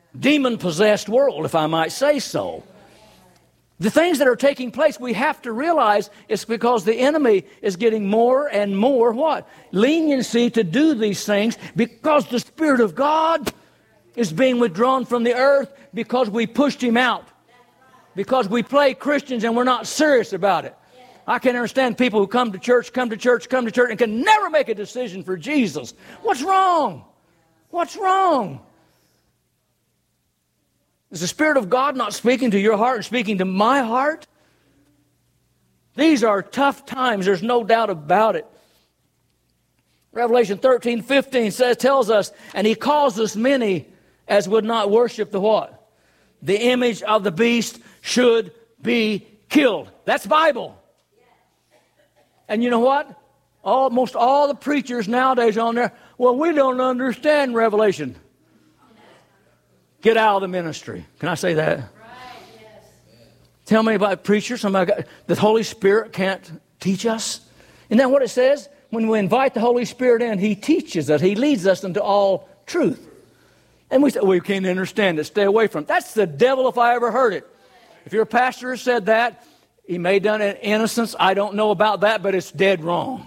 demon-possessed world, if I might say so. The things that are taking place, we have to realize it's because the enemy is getting more and more what? Leniency to do these things because the Spirit of God is being withdrawn from the earth because we pushed him out. Because we play Christians and we're not serious about it. I can't understand people who come to church, and can never make a decision for Jesus. What's wrong? What's wrong? Is the Spirit of God not speaking to your heart and speaking to my heart? These are tough times. There's no doubt about it. Revelation 13:15 tells us, and he calls us many as would not worship the what? The image of the beast should be killed. That's Bible. And you know what? Almost all the preachers nowadays on there, well, we don't understand Revelation. Get out of the ministry. Can I say that? Right, yes. Tell me about preachers. The Holy Spirit can't teach us. Isn't that what it says? When we invite the Holy Spirit in, he teaches us. He leads us into all truth. And we say, we can't understand it. Stay away from it. That's the devil if I ever heard it. If your pastor said that, he may have done it in innocence. I don't know about that, but it's dead wrong.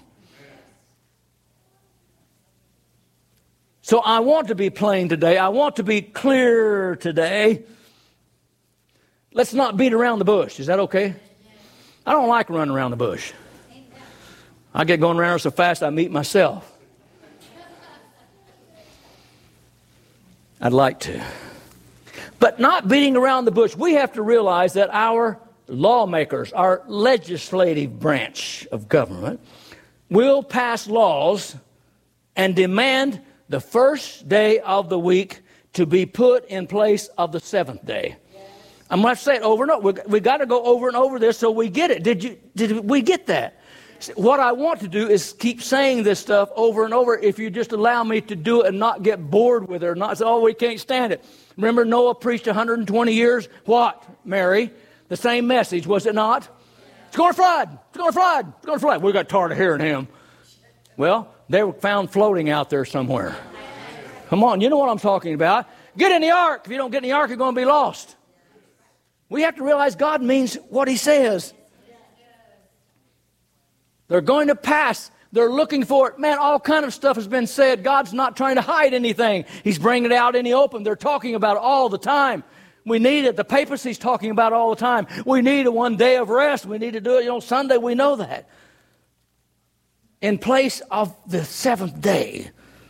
So I want to be plain today. I want to be clear today. Let's not beat around the bush. Is that okay? I don't like running around the bush. I get going around so fast I meet myself. I'd like to. But not beating around the bush. We have to realize that our lawmakers, our legislative branch of government, will pass laws and demand the first day of the week to be put in place of the seventh day. I'm going to say it over and over. We got to go over and over this so we get it. Did we get that? What I want to do is keep saying this stuff over and over if you just allow me to do it and not get bored with it or not say, oh, we can't stand it. Remember Noah preached 120 years? What, Mary? The same message, was it not? It's going to flood. It's going to flood. It's going to flood. We got tired of hearing him. Well, they were found floating out there somewhere. Come on, you know what I'm talking about. Get in the ark. If you don't get in the ark, you're going to be lost. We have to realize God means what he says. They're going to pass. They're looking for it. Man, all kind of stuff has been said. God's not trying to hide anything. He's bringing it out in the open. They're talking about it all the time. We need it. The papacy's talking about it all the time. We need a one day of rest. We need to do it. Sunday, we know that. In place of the seventh day.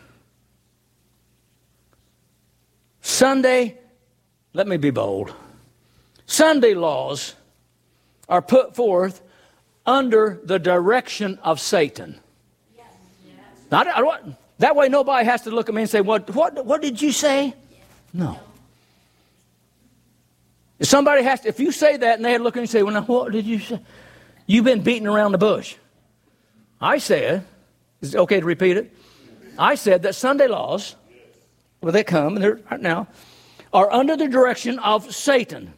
Sunday, let me be bold. Sunday laws are put forth under the direction of Satan. Yes. Now, that way nobody has to look at me and say, what did you say? No. If somebody has to, if you say that and they look at you and say, well, now what did you say? You've been beating around the bush. I said, is it okay to repeat it? I said that Sunday laws, well, they come, and they're right now, are under the direction of Satan.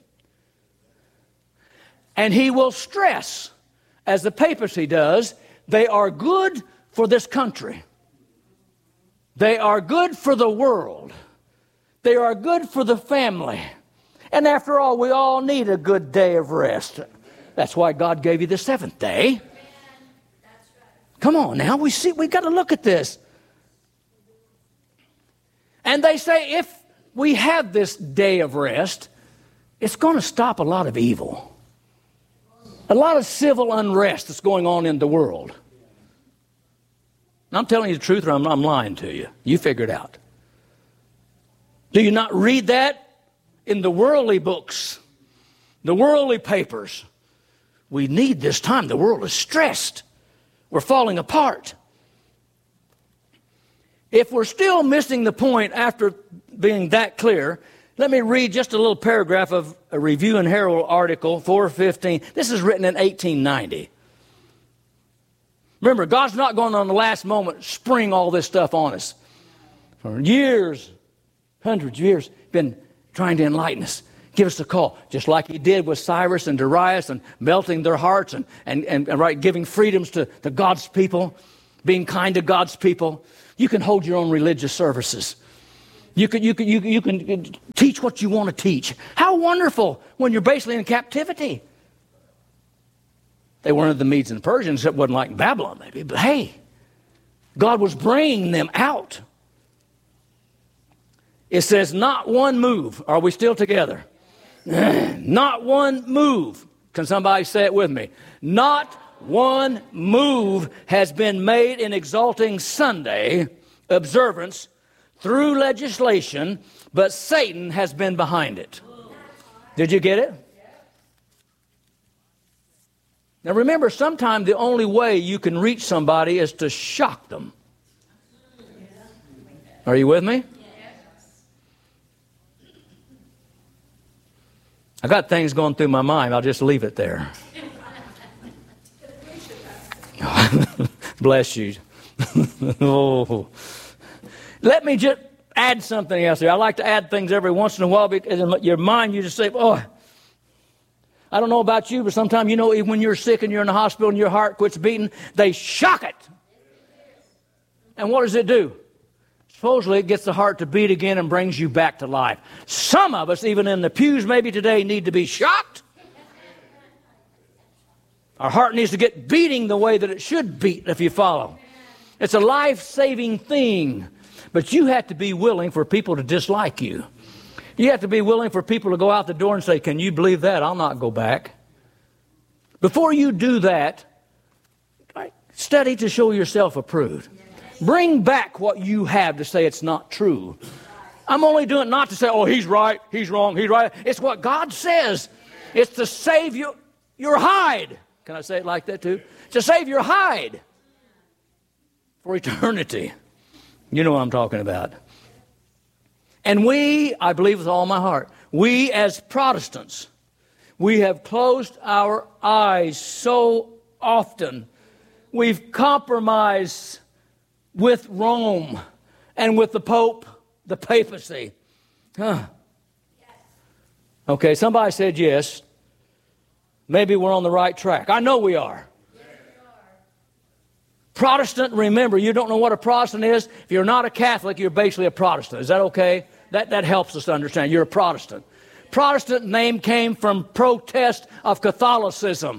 And he will stress, as the papacy does, they are good for this country. They are good for the world. They are good for the family. And after all, we all need a good day of rest. That's why God gave you the seventh day. Come on now, we've got to look at this. And they say if we have this day of rest, it's going to stop a lot of evil. A lot of civil unrest that's going on in the world. And I'm telling you the truth or I'm lying to you. You figure it out. Do you not read that in the worldly books, the worldly papers? We need this time. The world is stressed. We're falling apart. If we're still missing the point after being that clear, let me read just a little paragraph of a Review and Herald article, 415. This is written in 1890. Remember, God's not going on the last moment spring all this stuff on us. For years, hundreds of years, been trying to enlighten us. Give us a call, just like he did with Cyrus and Darius and melting their hearts and right, giving freedoms to God's people, being kind to God's people. You can hold your own religious services. You can teach what you want to teach. How wonderful when you're basically in captivity. They weren't the Medes and Persians. It wasn't like Babylon, maybe. But hey, God was bringing them out. It says, not one move. Are we still together? Not one move. Can somebody say it with me? Not one move has been made in exalting Sunday observance through legislation, but Satan has been behind it. Did you get it? Now remember, sometimes the only way you can reach somebody is to shock them. Are you with me? I got things going through my mind. I'll just leave it there. Bless you. Oh. Let me just add something else here. I like to add things every once in a while because in your mind you just say, oh, I don't know about you, but sometimes you know even when you're sick and you're in the hospital and your heart quits beating, they shock it. And what does it do? Supposedly it gets the heart to beat again and brings you back to life. Some of us, even in the pews maybe today, need to be shocked. Our heart needs to get beating the way that it should beat, if you follow. It's a life-saving thing. But you have to be willing for people to dislike you. You have to be willing for people to go out the door and say, can you believe that? I'll not go back. Before you do that, study to show yourself approved. Bring back what you have to say it's not true. I'm only doing it not to say, oh, he's right, he's wrong, he's right. It's what God says. It's to save your hide. Can I say it like that too? To save your hide for eternity. You know what I'm talking about. And we, I believe with all my heart, we as Protestants, we have closed our eyes so often. We've compromised with Rome and with the Pope, the papacy. Okay, somebody said yes. Maybe we're on the right track. I know we are. Protestant, remember, you don't know what a Protestant is. If you're not a Catholic, you're basically a Protestant. Is that okay? That helps us to understand. You're a Protestant. Protestant name came from protest of Catholicism.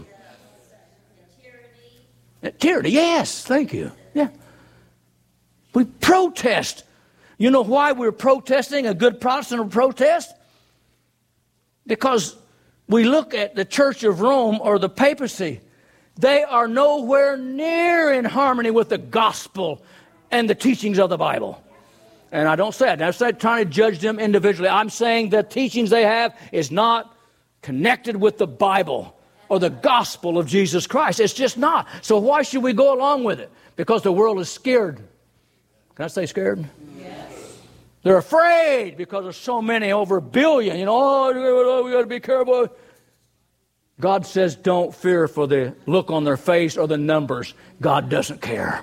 Tyranny, yes, thank you. Yeah. We protest. You know why we're protesting? A good Protestant will protest? Because we look at the Church of Rome or the papacy. They are nowhere near in harmony with the gospel and the teachings of the Bible. And I don't say it. I'm not trying to judge them individually. I'm saying the teachings they have is not connected with the Bible or the gospel of Jesus Christ. It's just not. So why should we go along with it? Because the world is scared. Can I say scared? Yes. They're afraid because there's so many, over 1 billion. You know, we got to be careful. God says don't fear for the look on their face or the numbers. God doesn't care.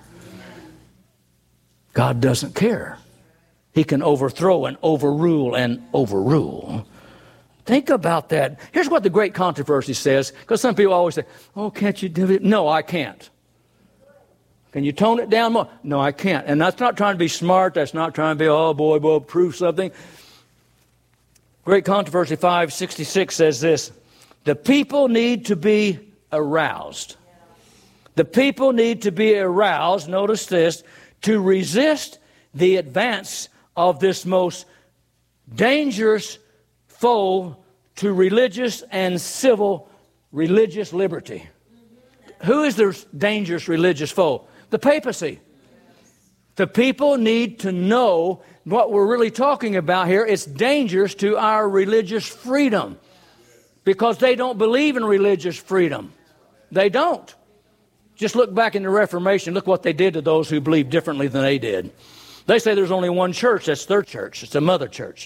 God doesn't care. He can overthrow and overrule. Think about that. Here's what the great controversy says, because some people always say, oh, can't you do it? No, I can't. Can you tone it down more? No, I can't. And that's not trying to be smart. That's not trying to be, oh, boy, prove something. Great Controversy 566 says this. The people need to be aroused. The people need to be aroused, notice this, to resist the advance of this most dangerous foe to religious and civil religious liberty. Who is the dangerous religious foe? The papacy. The people need to know what we're really talking about here. It's dangerous to our religious freedom because they don't believe in religious freedom. They don't. Just look back in the Reformation. Look what they did to those who believed differently than they did. They say there's only one church. That's their church. It's a mother church.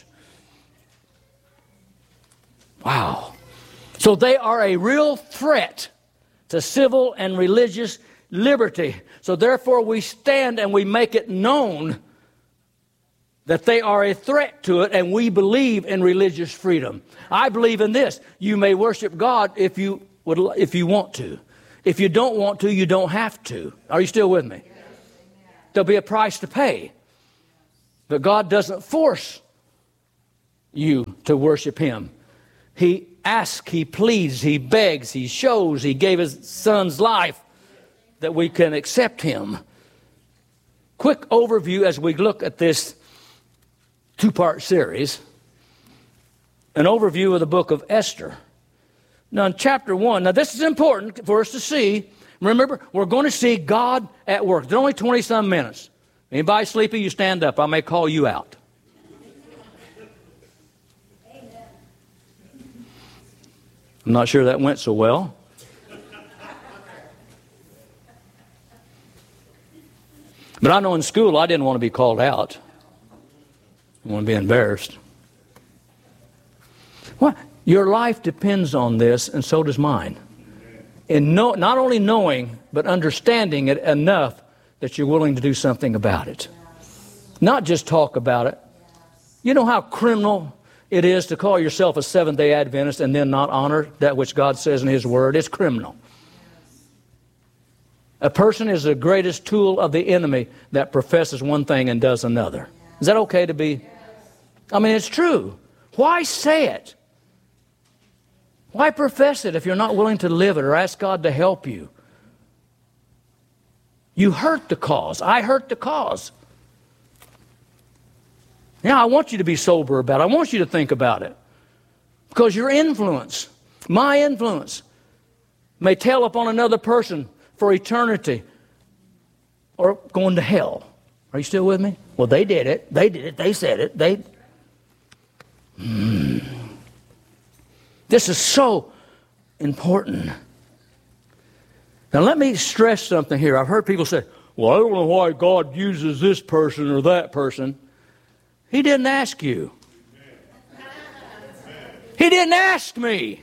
Wow. So they are a real threat to civil and religious liberty. So therefore we stand and we make it known that they are a threat to it, and we believe in religious freedom. I believe in this. You may worship God if you want to. If you don't want to, you don't have to. Are you still with me? There'll be a price to pay. But God doesn't force you to worship Him. He asks, He pleads, He begs, He shows. He gave His Son's life that we can accept Him. Quick overview as we look at this two-part series. An overview of the book of Esther. Now in chapter 1, now this is important for us to see. Remember, we're going to see God at work. It's only 20-some minutes. Anybody sleepy, you stand up. I may call you out. I'm not sure that went so well. But I know in school I didn't want to be called out. I want to be embarrassed. Well, your life depends on this, and so does mine. In not only knowing, but understanding it enough that you're willing to do something about it. Not just talk about it. You know how criminal it is to call yourself a Seventh-day Adventist and then not honor that which God says in His Word? It's criminal. A person is the greatest tool of the enemy that professes one thing and does another. Is that okay to be? I mean, it's true. Why say it? Why profess it if you're not willing to live it or ask God to help you? You hurt the cause. I hurt the cause. Yeah, I want you to be sober about it. I want you to think about it. Because your influence, my influence, may tell upon another person for eternity or going to hell. Are you still with me? Well, they did it. They did it. They said it. This is so important. Now, let me stress something here. I've heard people say, well, I don't know why God uses this person or that person. He didn't ask you. He didn't ask me.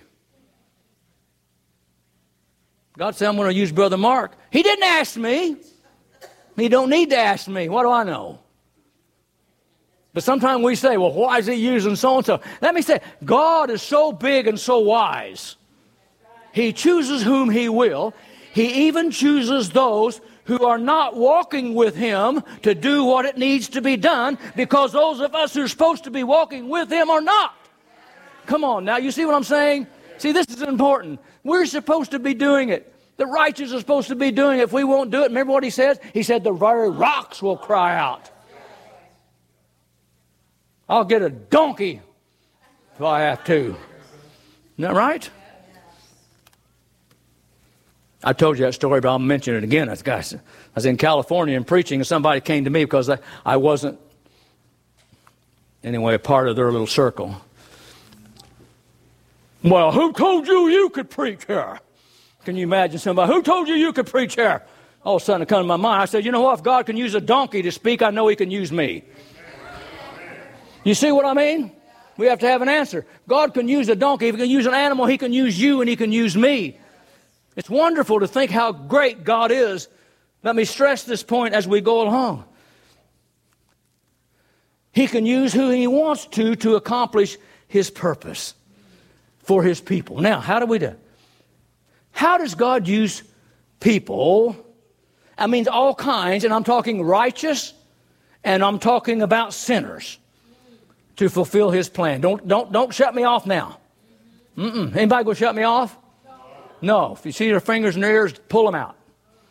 God said, I'm going to use Brother Mark. He didn't ask me. He don't need to ask me. What do I know? But sometimes we say, well, why is He using so-and-so? Let me say, God is so big and so wise. He chooses whom He will. He even chooses those who are not walking with Him to do what it needs to be done, because those of us who are supposed to be walking with Him are not. Come on, now you see what I'm saying? See, this is important. We're supposed to be doing it. The righteous are supposed to be doing it. If we won't do it, remember what He said? He said the very rocks will cry out. I'll get a donkey if I have to. Isn't that right? I told you that story, but I'll mention it again. I was in California and preaching, and somebody came to me because I wasn't, anyway, a part of their little circle. Well, who told you could preach here? Can you imagine somebody? Who told you could preach here? All of a sudden it comes to my mind. I said, you know what? If God can use a donkey to speak, I know He can use me. You see what I mean? We have to have an answer. God can use a donkey. If He can use an animal, He can use you and He can use me. It's wonderful to think how great God is. Let me stress this point as we go along. He can use who He wants to accomplish His purpose for His people. Now, how do we do it? How does God use people? I mean, all kinds, and I'm talking righteous, and I'm talking about sinners, to fulfill His plan. Don't shut me off now. Anybody going to shut me off? No. If you see your fingers and your ears, pull them out.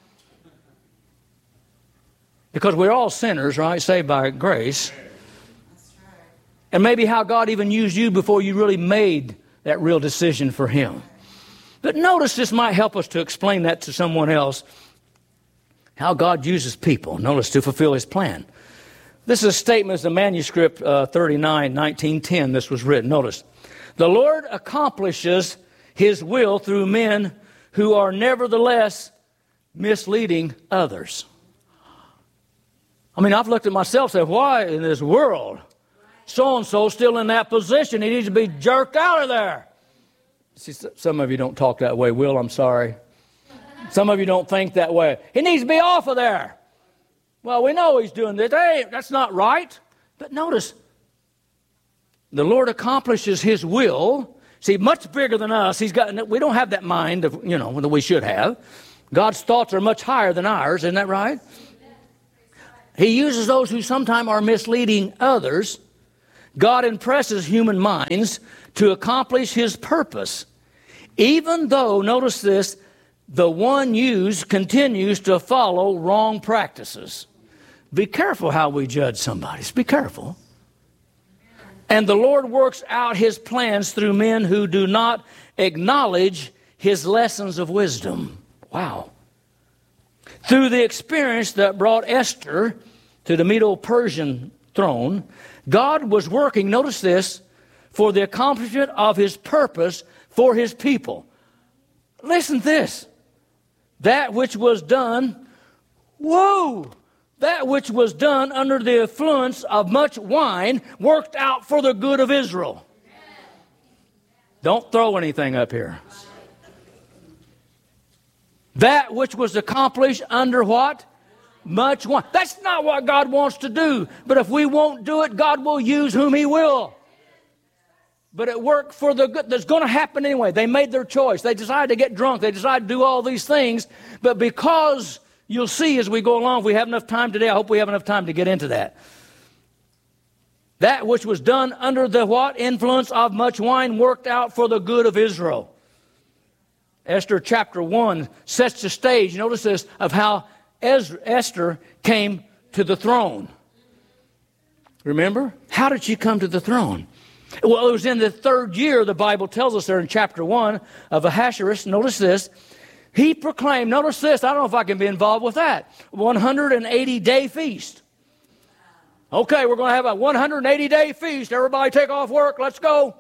Because we're all sinners, right? Saved by grace. And maybe how God even used you before you really made that real decision for Him. But notice this might help us to explain that to someone else. How God uses people, notice, to fulfill His plan. This is a statement, it's a manuscript 39, 1910, this was written. Notice, the Lord accomplishes His will through men who are nevertheless misleading others. I mean, I've looked at myself and said, why in this world? So-and-so still in that position. He needs to be jerked out of there. See, some of you don't talk that way, Will, I'm sorry. Some of you don't think that way. He needs to be off of there. Well, we know he's doing this. Hey, that's not right. But notice, the Lord accomplishes His will. See, much bigger than us. We don't have that mind of, that we should have. God's thoughts are much higher than ours. Isn't that right? He uses those who sometimes are misleading others. God impresses human minds to accomplish his purpose, even though, notice this, the one used continues to follow wrong practices. Be careful how we judge somebody. Be careful. And the Lord works out his plans through men who do not acknowledge his lessons of wisdom. Wow. Through the experience that brought Esther to the Medo-Persian throne, God was working, notice this, for the accomplishment of his purpose for his people. Listen to this. That which was done, that which was done under the influence of much wine worked out for the good of Israel. Don't throw anything up here. That which was accomplished under what? Much wine. That's not what God wants to do. But if we won't do it, God will use whom he will. But it worked for the good. That's going to happen anyway. They made their choice. They decided to get drunk. They decided to do all these things. But because you'll see as we go along, if we have enough time today, I hope we have enough time to get into that. That which was done under the what? Influence of much wine worked out for the good of Israel. Esther chapter 1 sets the stage, notice this, of how Esther came to the throne. Remember? How did she come to the throne? Well, it was in the 3rd year, the Bible tells us there in chapter 1 of Ahasuerus. Notice this. He proclaimed, notice this, I don't know if I can be involved with that, 180-day feast. Okay, we're going to have a 180-day feast. Everybody take off work. Let's go.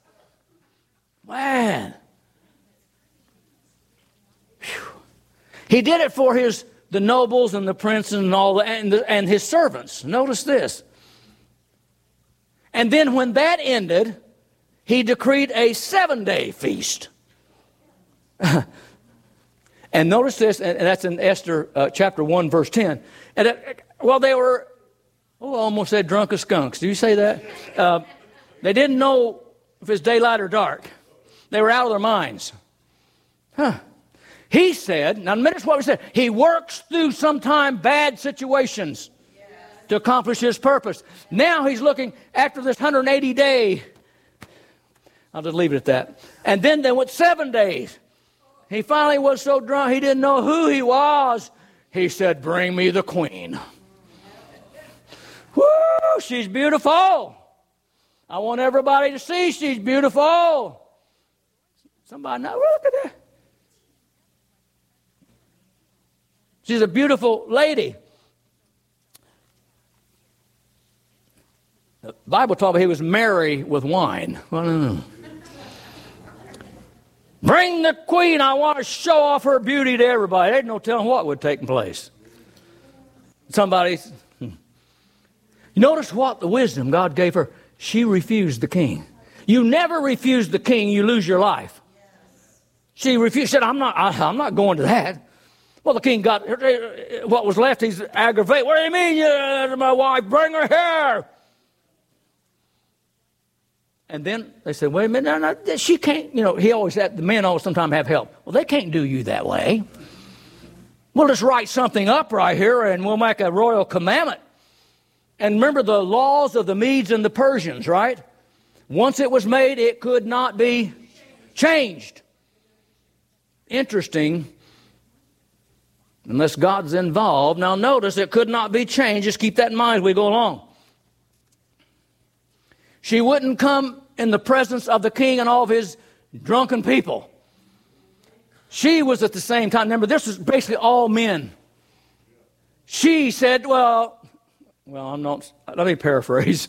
Man. Whew. He did it for the nobles and the princes and all and his servants. Notice this. And then when that ended, he decreed a 7-day feast. And notice this, and that's in Esther chapter 1, verse 10. And they were, I almost said drunk as skunks. Do you say that? They didn't know if it's daylight or dark. They were out of their minds. He said, now notice what we said. He works through sometimes bad situations to accomplish his purpose. Now he's looking after this 180-day. I'll just leave it at that. And then there went 7 days. He finally was so drunk he didn't know who he was. He said, bring me the queen. Woo, she's beautiful. I want everybody to see she's beautiful. Somebody now, look at that. She's a beautiful lady. The Bible told me he was merry with wine. Well, no. Bring the queen. I want to show off her beauty to everybody. There's no telling what would take place. You notice what the wisdom God gave her. She refused the king. You never refuse the king, you lose your life. She refused. Said, I'm not going to that. Well, the king got what was left. He's aggravated. What do you mean, my wife? Bring her here. And then they said, wait a minute, no, she can't, he always had, the men always sometimes have help. Well, they can't do you that way. We'll just write something up right here and we'll make a royal commandment. And remember the laws of the Medes and the Persians, right? Once it was made, it could not be changed. Interesting. Unless God's involved. Now notice it could not be changed. Just keep that in mind as we go along. She wouldn't come in the presence of the king and all of his drunken people. She was at the same time. Remember, this was basically all men. She said, well, I'm not, let me paraphrase.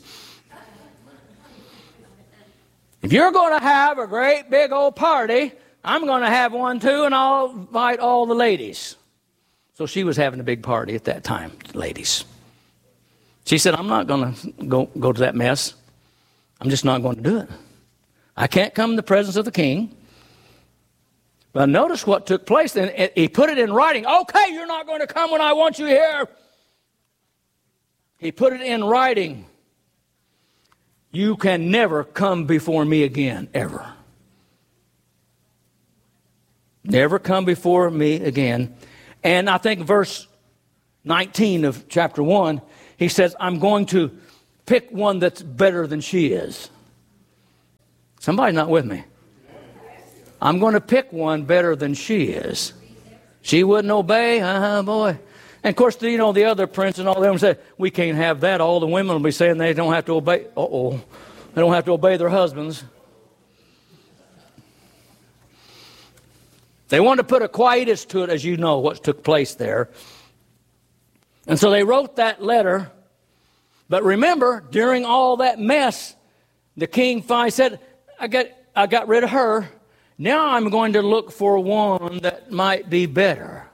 If you're going to have a great big old party, I'm going to have one too, and I'll invite all the ladies. So she was having a big party at that time, ladies. She said, I'm not going to go to that mess. I'm just not going to do it. I can't come in the presence of the king. But notice what took place. And he put it in writing. Okay, you're not going to come when I want you here. He put it in writing. You can never come before me again, ever. Never come before me again. And I think verse 19 of chapter 1, he says, I'm going to pick one that's better than she is. Somebody's not with me. I'm going to pick one better than she is. She wouldn't obey, boy. And of course, the other prince and all them said, we can't have that. All the women will be saying they don't have to obey. They don't have to obey their husbands. They wanted to put a quietus to it, as you know, what took place there. And so they wrote that letter. But remember, during all that mess, the king finally said, I got rid of her. Now I'm going to look for one that might be better.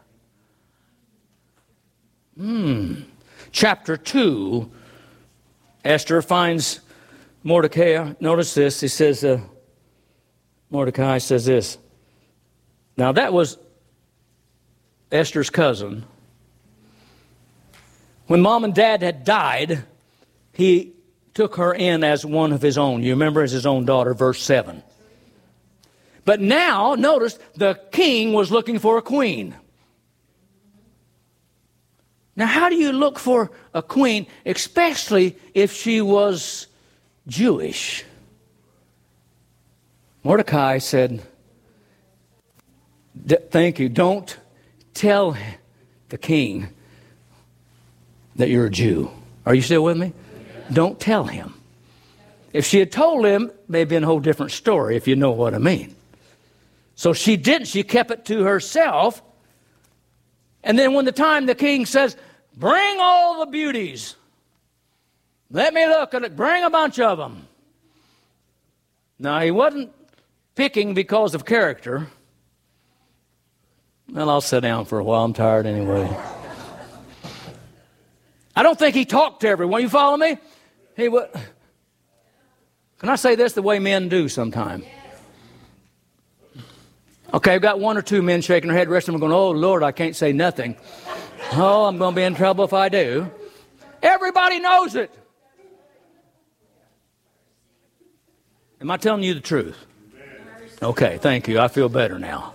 Chapter 2, Esther finds Mordecai. Notice this. He says, Mordecai says this. Now that was Esther's cousin. When mom and dad had died, he took her in as one of his own. You remember, as his own daughter, verse 7. But now, notice, the king was looking for a queen. Now, how do you look for a queen, especially if she was Jewish? Mordecai said, thank you. Don't tell the king that you're a Jew. Are you still with me? Don't tell him. If she had told him, it may have been a whole different story, if you know what I mean. So she didn't. She kept it to herself. And then when the king says, bring all the beauties. Let me look at it. Bring a bunch of them. Now, he wasn't picking because of character. Well, I'll sit down for a while. I'm tired anyway. I don't think he talked to everyone. You follow me? Can I say this the way men do sometimes? Okay, I've got one or two men shaking their head. The rest of them are going, oh, Lord, I can't say nothing. Oh, I'm going to be in trouble if I do. Everybody knows it. Am I telling you the truth? Okay, thank you. I feel better now.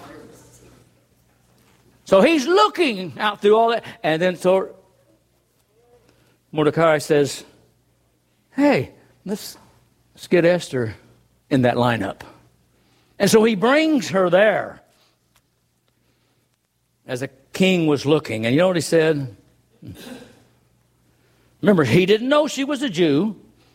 So he's looking out through all that. And then so Mordecai says, hey, let's get Esther in that lineup. And so he brings her there as the king was looking. And you know what he said? Remember, he didn't know she was a Jew.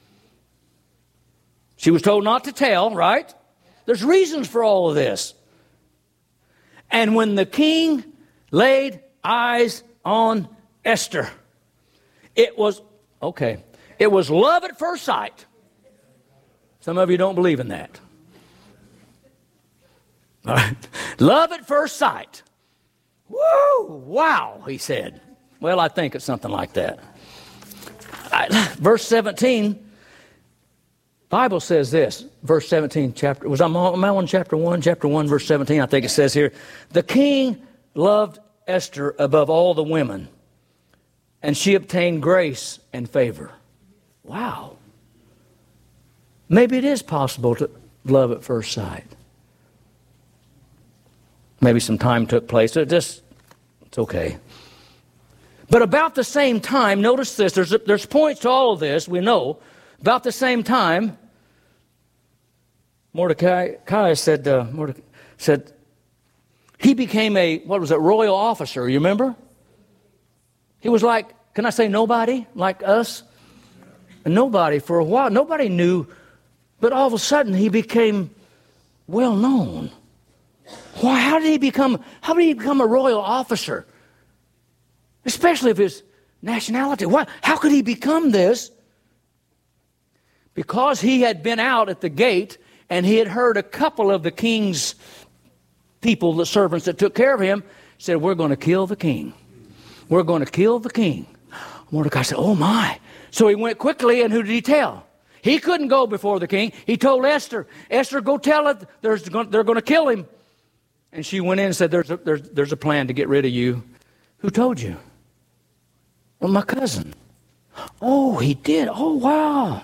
She was told not to tell, right? There's reasons for all of this. And when the king laid eyes on Esther, it was love at first sight. Some of you don't believe in that. All right. Love at first sight. Woo! Wow, he said. Well, I think it's something like that. Verse 17, Bible says this. Verse 17, am I on chapter 1? Chapter 1, verse 17, I think it says here. The king loved Esther above all the women, and she obtained grace and favor. Wow. Maybe it is possible to love at first sight. Maybe some time took place. It's okay. But about the same time, notice this. There's points to all of this, we know. About the same time, Mordecai said he became a royal officer. You remember? He was like, can I say nobody, like us? A nobody for a while. Nobody knew, but all of a sudden he became well known. Why? How did he become a royal officer? Especially of his nationality. Why? How could he become this? Because he had been out at the gate and he had heard a couple of the king's people, the servants that took care of him, said, we're going to kill the king. We're going to kill the king. Mordecai said, oh my. So he went quickly, and who did he tell? He couldn't go before the king. He told Esther, go tell it. They're going to kill him. And she went in and said, there's a plan to get rid of you. Who told you? Well, my cousin. Oh, he did. Oh, wow.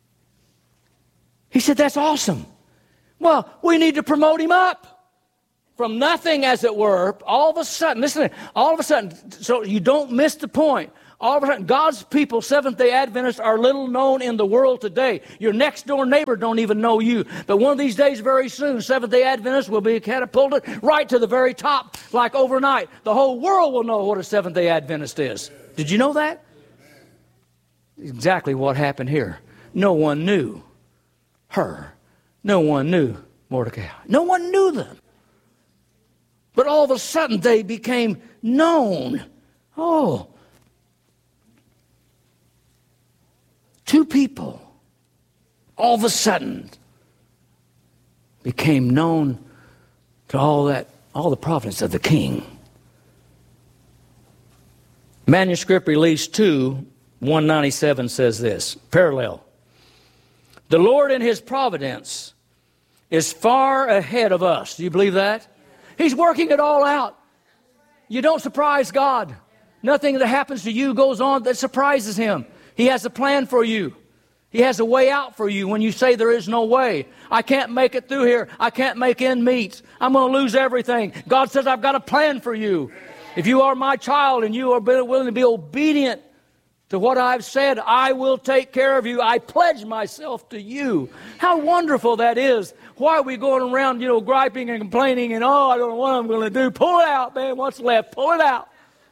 He said, that's awesome. Well, we need to promote him up. from nothing, as it were, all of a sudden, listen, all of a sudden, so you don't miss the point. All of a sudden, God's people, Seventh-day Adventists, are little known in the world today. Your next-door neighbor don't even know you. But one of these days, very soon, Seventh-day Adventists will be catapulted right to the very top, like overnight. The whole world will know what a Seventh-day Adventist is. Did you know that? Exactly what happened here. No one knew her. No one knew Mordecai. No one knew them. But all of a sudden, they became known. Oh. Two people, all of a sudden, became known to all the providence of the king. Manuscript Release 2, 197 says this, parallel. The Lord in His providence is far ahead of us. Do you believe that? He's working it all out. You don't surprise God. Nothing that happens to you goes on that surprises Him. He has a plan for you. He has a way out for you when you say there is no way. I can't make it through here. I can't make ends meet. I'm going to lose everything. God says, I've got a plan for you. If you are my child and you are willing to be obedient to what I've said, I will take care of you. I pledge myself to you. How wonderful that is. Why are we going around, griping and complaining and, I don't know what I'm going to do. Pull it out, man. What's left? Pull it out.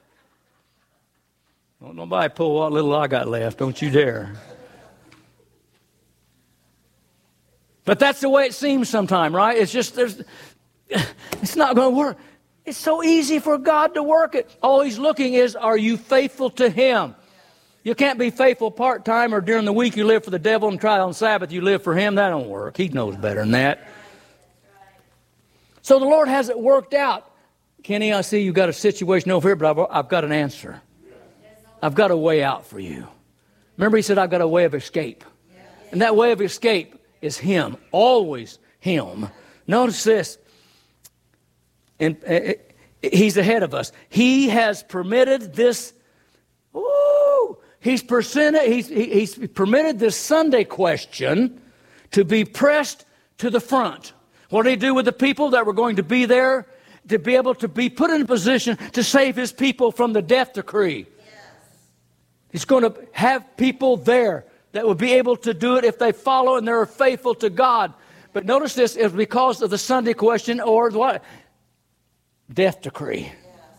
Don't nobody pull what little I got left. Don't you dare. But that's the way it seems sometimes, right? It's just, it's not going to work. It's so easy for God to work it. All He's looking is, are you faithful to Him? You can't be faithful part-time or during the week you live for the devil and try on Sabbath you live for Him. That don't work. He knows better than that. So the Lord has it worked out. Kenny, I see you've got a situation over here, but I've got an answer. I've got a way out for you. Remember, He said, I've got a way of escape. And that way of escape is Him. Always Him. Notice this. And He's ahead of us. He has permitted this. He's permitted this Sunday question to be pressed to the front. What did He do with the people that were going to be there to be able to be put in a position to save His people from the death decree? He's going to have people there that will be able to do it if they follow and they're faithful to God. But notice this is because of the Sunday question or what? Death decree.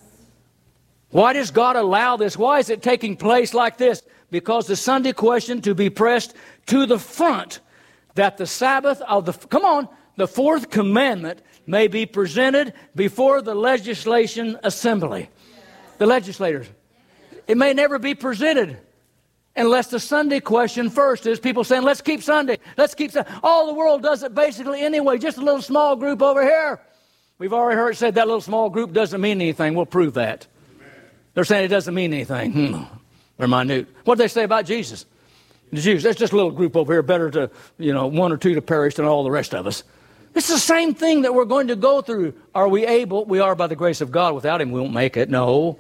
Why does God allow this? Why is it taking place like this? Because the Sunday question to be pressed to the front, that the Sabbath of the fourth commandment may be presented before the legislation assembly. The legislators. It may never be presented unless the Sunday question first is people saying, let's keep Sunday. Let's keep Sunday. All the world does it basically anyway. Just a little small group over here. We've already heard it said that little small group doesn't mean anything. We'll prove that. They're saying it doesn't mean anything. They're minute. What did they say about Jesus? The Jews, that's just a little group over here. Better to, one or two to perish than all the rest of us. It's the same thing that we're going to go through. Are we able? We are by the grace of God. Without Him, we won't make it. No.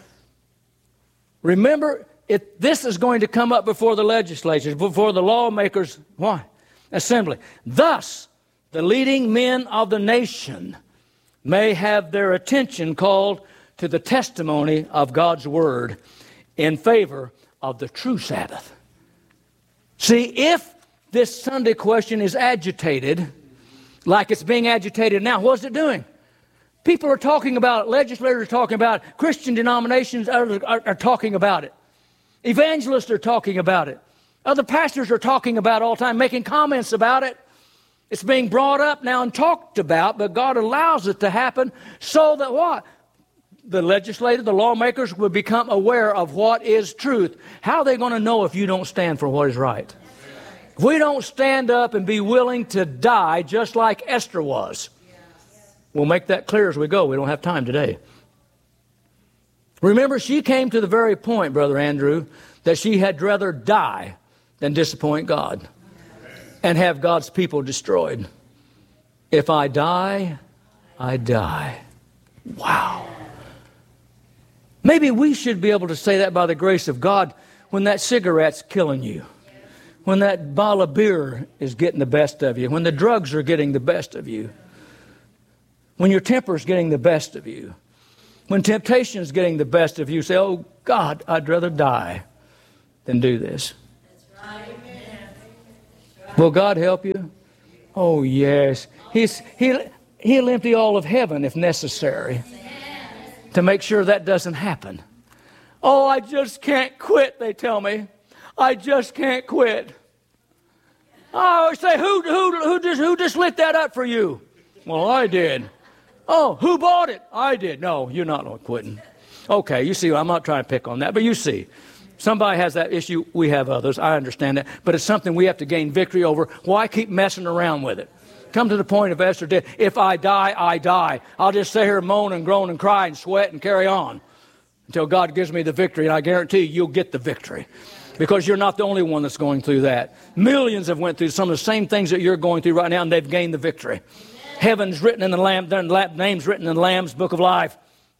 Remember, this is going to come up before the legislatures, before the lawmakers. Why? Assembly. Thus, the leading men of the nation may have their attention called to the testimony of God's Word in favor of the true Sabbath. See, if this Sunday question is agitated, like it's being agitated now, what's it doing? People are talking about it. Legislators are talking about it. Christian denominations are talking about it. Evangelists are talking about it. Other pastors are talking about it all the time, making comments about it. It's being brought up now and talked about, but God allows it to happen so that what? The legislators, the lawmakers will become aware of what is truth. How are they going to know if you don't stand for what is right? If we don't stand up and be willing to die just like Esther was, we'll make that clear as we go. We don't have time today. Remember, she came to the very point, Brother Andrew, that she had rather die than disappoint God and have God's people destroyed. If I die, I die. Wow. Maybe we should be able to say that by the grace of God when that cigarette's killing you, when that bottle of beer is getting the best of you, when the drugs are getting the best of you, When your temper is getting the best of you, when temptation is getting the best of you, say, oh, God, I'd rather die than do this. Will God help you? Oh, yes. He'll empty all of heaven if necessary to make sure that doesn't happen. Oh, I just can't quit, they tell me. I just can't quit. I say, who just lit that up for you? Well, I did. Oh, who bought it? I did. No, you're not quitting. Okay, you see, I'm not trying to pick on that, but you see. Somebody has that issue. We have others. I understand that. But it's something we have to gain victory over. Why keep messing around with it? Come to the point of Esther did. If I die, I die. I'll just sit here and moan and groan and cry and sweat and carry on until God gives me the victory. And I guarantee you'll get the victory because you're not the only one that's going through that. Millions have went through some of the same things that you're going through right now, and they've gained the victory. Heaven's written in the Lamb, their name's written in the Lamb's book of life.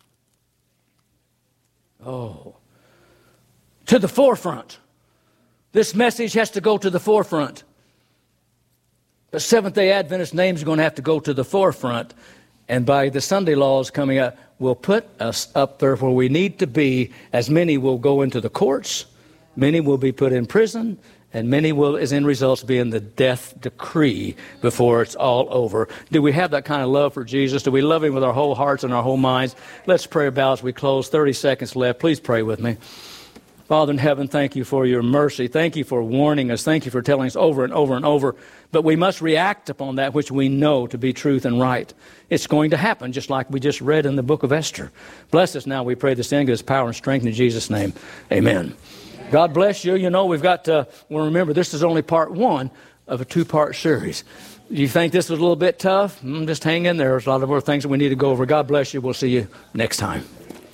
Oh. To the forefront. This message has to go to the forefront. The Seventh-day Adventist name's going to have to go to the forefront. And by the Sunday laws coming up, will put us up there where we need to be, as many will go into the courts, many will be put in prison, and many will, as end results, be in the death decree before it's all over. Do we have that kind of love for Jesus? Do we love him with our whole hearts and our whole minds? Let's pray about as we close. 30 seconds left. Please pray with me. Father in heaven, thank you for your mercy. Thank you for warning us. Thank you for telling us over and over and over. But we must react upon that which we know to be truth and right. It's going to happen just like we just read in the book of Esther. Bless us now, we pray this in His power and strength in Jesus' name. Amen. God bless you. You know, we've got to remember this is only part one of a two-part series. Do you think this was a little bit tough? Just hang in there. There's a lot of other things that we need to go over. God bless you. We'll see you next time.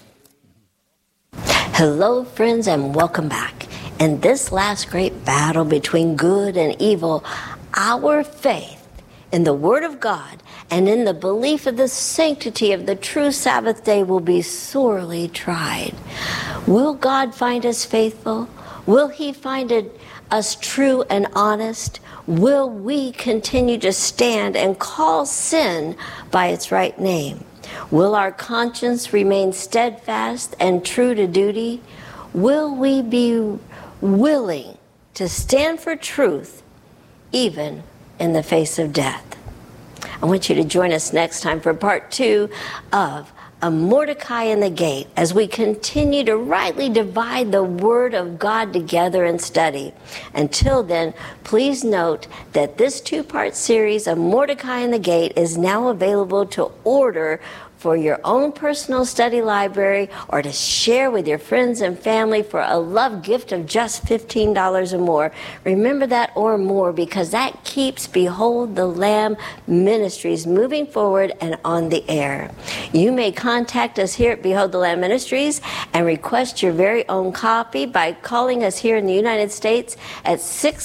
Hello, friends, and welcome back. In this last great battle between good and evil, our faith in the Word of God and in the belief of the sanctity of the true Sabbath day will be sorely tried. Will God find us faithful? Will He find us true and honest? Will we continue to stand and call sin by its right name? Will our conscience remain steadfast and true to duty? Will we be willing to stand for truth even in the face of death? I want you to join us next time for part 2 of A Mordecai in the Gate as we continue to rightly divide the Word of God together and study. Until then, please note that this 2-part series of Mordecai in the Gate is now available to order for your own personal study library or to share with your friends and family for a love gift of just $15 or more. Remember that or more, because that keeps Behold the Lamb Ministries moving forward and on the air. You may contact us here at Behold the Lamb Ministries and request your very own copy by calling us here in the United States at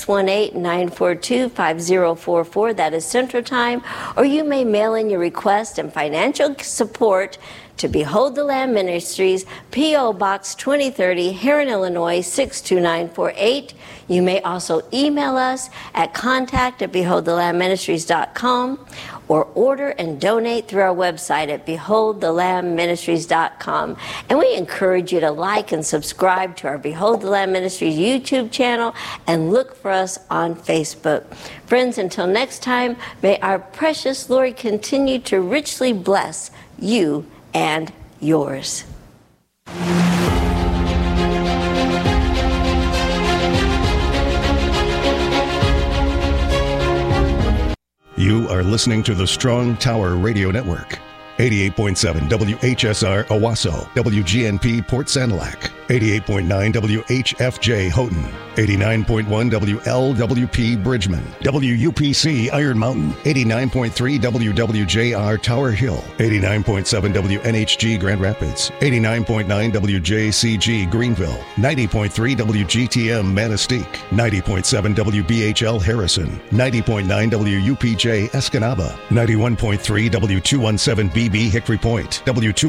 618-942-5044. That is Central Time. Or you may mail in your request and financial support to Behold the Lamb Ministries, P.O. Box 2030, Heron, Illinois 62948. You may also email us at contact@beholdthelambministries.com or order and donate through our website at beholdthelambministries.com. And we encourage you to like and subscribe to our Behold the Lamb Ministries YouTube channel and look for us on Facebook. Friends, until next time, may our precious Lord continue to richly bless you and yours. You are listening to the Strong Tower Radio Network. 88.7 WHSR Owasso, WGNP Port Sanilac, 88.9 WHFJ Houghton, 89.1 WLWP Bridgman, WUPC Iron Mountain, 89.3 WWJR Tower Hill, 89.7 WNHG Grand Rapids, 89.9 WJCG Greenville, 90.3 WGTM Manistee, 90.7 WBHL Harrison, 90.9 WUPJ Escanaba, 91.3 W217 BB Hickory Point,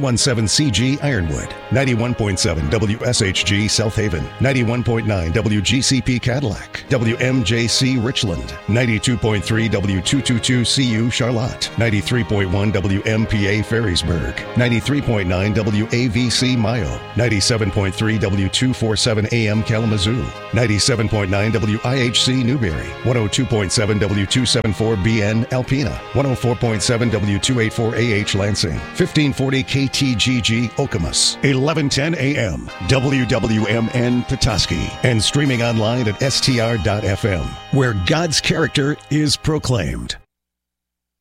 W217CG Ironwood, 91.7 WSHG South Haven, 91.9 WG GCP Cadillac, WMJC Richland, 92.3 W222CU Charlotte, 93.1 WMPA Ferrysburg, 93.9 WAVC Mayo, 97.3 W247 AM Kalamazoo, 97.9 WIHC Newberry, 102.7 W274BN Alpena, 104.7 W284AH Lansing, 1540 KTGG Okemos, 1110 AM WWMN Petoskey, and streaming online at str.fm, where God's character is proclaimed.